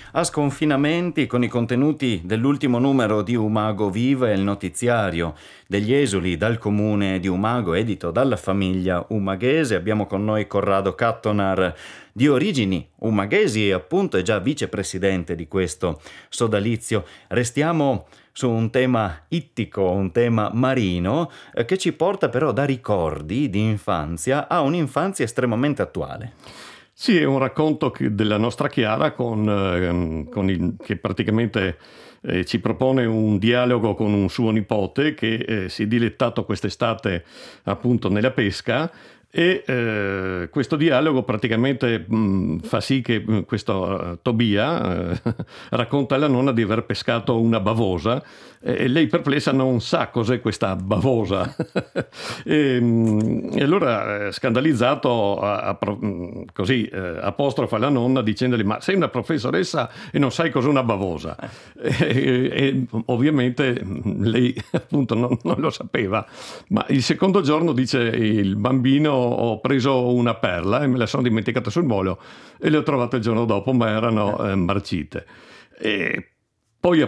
a sconfinamenti con i contenuti dell'ultimo numero di Umago Viva e il notiziario degli esuli dal comune di Umago, edito dalla famiglia umaghese. Abbiamo con noi Corrado Cattonar, di origini umaghesi e appunto è già vicepresidente di questo sodalizio. Restiamo su un tema ittico, un tema marino, che ci porta però da ricordi di infanzia a un'infanzia estremamente attuale. Sì, è un racconto della nostra Chiara che praticamente ci propone un dialogo con un suo nipote che si è dilettato quest'estate appunto nella pesca. E questo dialogo praticamente fa sì che questo Tobia racconta alla nonna di aver pescato una bavosa e lei perplessa non sa cos'è questa bavosa e allora scandalizzato così apostrofa la nonna dicendogli: ma sei una professoressa e non sai cos'è una bavosa? E ovviamente lei appunto non lo sapeva, ma il secondo giorno dice il bambino: ho preso una perla e me la sono dimenticata sul molo e le ho trovate il giorno dopo, ma erano marcite. E poi